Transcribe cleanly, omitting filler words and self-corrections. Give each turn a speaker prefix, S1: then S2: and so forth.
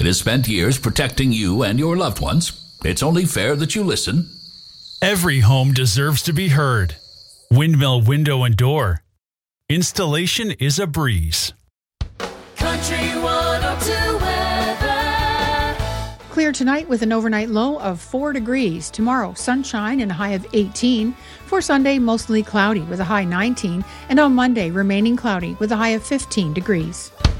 S1: It has spent years protecting you and your loved ones. It's only fair that you listen.
S2: Every home deserves to be heard. Windmill Window and Door. Installation is a breeze.
S3: Country 102 weather.
S4: Clear tonight with an overnight low of 4 degrees. Tomorrow, sunshine and a high of 18. For Sunday, mostly cloudy with a high 19. And on Monday, remaining cloudy with a high of 15 degrees.